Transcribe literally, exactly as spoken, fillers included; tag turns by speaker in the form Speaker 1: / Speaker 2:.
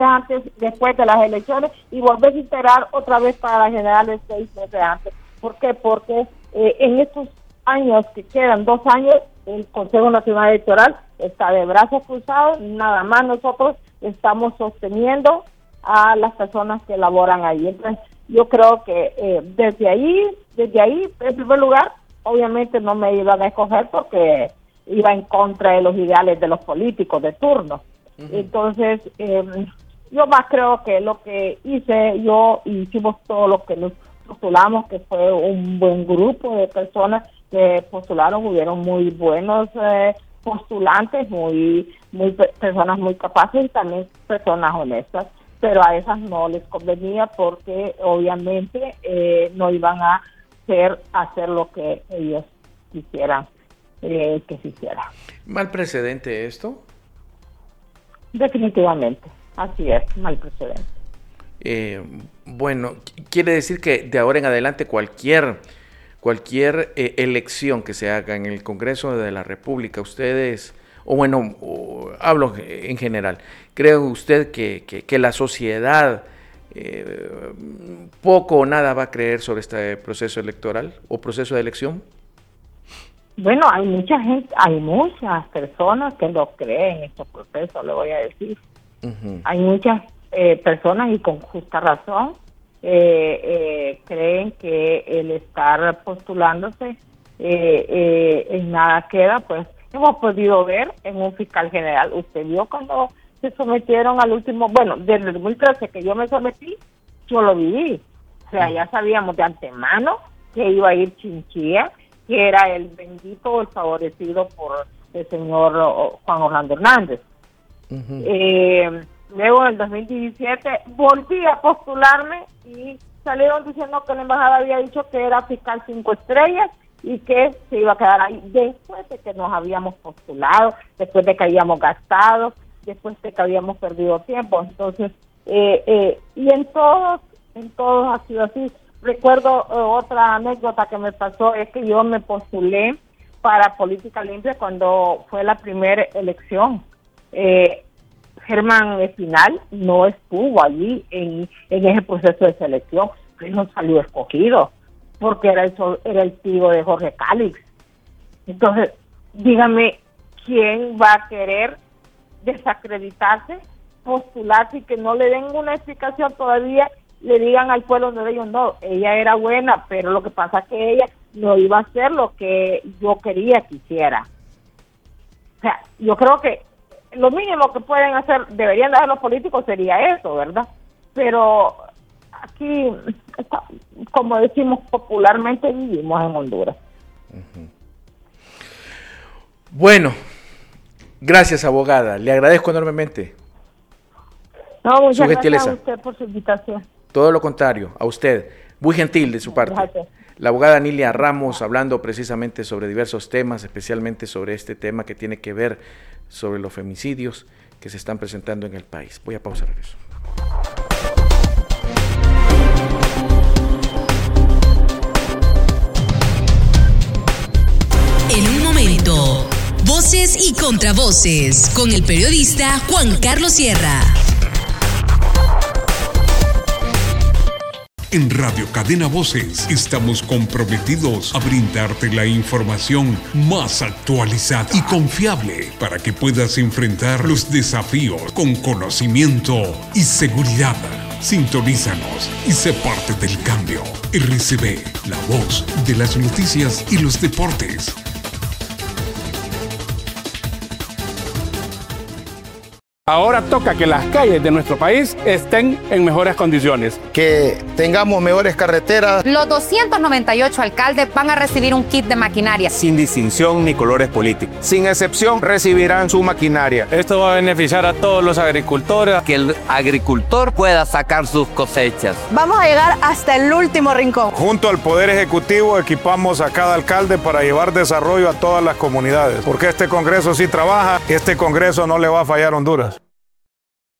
Speaker 1: antes, después de las elecciones, y volver a integrar otra vez para las generales seis meses antes. ¿Por qué? Porque eh, en estos años que quedan, dos años, el Consejo Nacional Electoral está de brazos cruzados, nada más nosotros estamos sosteniendo a las personas que laboran ahí. Entonces, yo creo que eh, desde ahí, desde ahí, en primer lugar, obviamente no me iban a escoger porque iba en contra de los ideales de los políticos de turno. Uh-huh. Entonces, eh, yo más creo que lo que hice yo, hicimos todo lo que nos postulamos, que fue un buen grupo de personas que postularon, hubieron muy buenos eh, postulantes, muy, muy personas muy capaces y también personas honestas, pero a esas no les convenía porque obviamente eh, no iban a hacer, hacer lo que ellos quisieran eh, que se hiciera.
Speaker 2: ¿Mal precedente esto?
Speaker 1: Definitivamente, así es, mal precedente.
Speaker 2: Eh, bueno, quiere decir que de ahora en adelante cualquier cualquier eh, elección que se haga en el Congreso de la República, ustedes, o bueno, o, hablo en general, ¿cree usted que, que, que la sociedad eh, poco o nada va a creer sobre este proceso electoral o proceso de elección?
Speaker 1: Bueno, hay mucha gente, hay muchas personas que no creen en estos procesos, le voy a decir. Uh-huh. Hay muchas eh, personas, y con justa razón, eh, eh, creen que el estar postulándose eh, eh, en nada queda. Pues hemos podido ver en un fiscal general, usted vio cuando se sometieron al último, bueno, desde el dos mil trece que yo me sometí, yo lo viví. O sea, uh-huh. ya sabíamos de antemano que iba a ir Chinchilla, que era el bendito o el favorecido por el señor Juan Orlando Hernández. Uh-huh. Eh, luego en el dos mil diecisiete volví a postularme y salieron diciendo que la embajada había dicho que era fiscal cinco estrellas y que se iba a quedar ahí después de que nos habíamos postulado, después de que habíamos gastado, después de que habíamos perdido tiempo. Entonces, eh, eh, y en todos, en todos ha sido así. Recuerdo eh, otra anécdota que me pasó, es que yo me postulé para Política Limpia cuando fue la primera elección. Eh, Germán Espinal no estuvo allí en, en ese proceso de selección, él no salió escogido, porque era el, era el tío de Jorge Cálix. Entonces, dígame, ¿quién va a querer desacreditarse, postularse y que no le den una explicación todavía? Le digan al pueblo de ellos, no, ella era buena, pero lo que pasa es que ella no iba a hacer lo que yo quería que hiciera. O sea, yo creo que lo mínimo que pueden hacer, deberían hacer los políticos sería eso, ¿verdad? Pero aquí, como decimos popularmente, vivimos en Honduras.
Speaker 2: Uh-huh. Bueno, gracias, abogada, le agradezco enormemente.
Speaker 1: No, muchas gracias a usted por su invitación.
Speaker 2: Todo lo contrario, a usted, muy gentil de su parte. Gracias. La abogada Nilia Ramos, hablando precisamente sobre diversos temas, especialmente sobre este tema que tiene que ver sobre los femicidios que se están presentando en el país. Voy a pausar eso.
Speaker 3: En un momento, voces y contravoces con el periodista Juan Carlos Sierra.
Speaker 4: En Radio Cadena Voces estamos comprometidos a brindarte la información más actualizada y confiable para que puedas enfrentar los desafíos con conocimiento y seguridad. Sintonízanos y sé parte del cambio. R C B, la voz de las noticias y los deportes.
Speaker 5: Ahora toca que las calles de nuestro país estén en mejores condiciones.
Speaker 6: Que tengamos mejores carreteras.
Speaker 7: Los doscientos noventa y ocho alcaldes van a recibir un kit de maquinaria.
Speaker 8: Sin distinción ni colores políticos. Sin excepción, recibirán su maquinaria.
Speaker 9: Esto va a beneficiar a todos los agricultores.
Speaker 10: Que el agricultor pueda sacar sus cosechas.
Speaker 11: Vamos a llegar hasta el último rincón.
Speaker 12: Junto al Poder Ejecutivo equipamos a cada alcalde para llevar desarrollo a todas las comunidades. Porque este Congreso sí trabaja y este Congreso no le va a fallar a Honduras.